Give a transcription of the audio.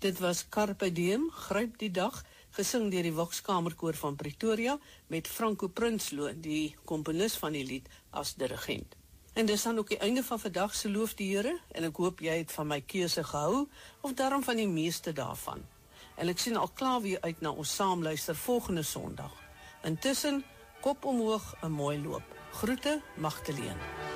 Dit was Carpe Diem, Gryp die Dag, gesing deur die Wokskamerkoor van Pretoria met Franco Prinsloo, die komponis van die lied, as dirigent. En dis dan ook die einde van vandag se Loof die Here, en ek hoop jy het van my keuse gehou, of daarom van die meeste daarvan. En ek sien al klaar weer uit na ons saamluister volgende Sondag. Intussen, kop omhoog, 'n mooi loop. Groete, Magdalene.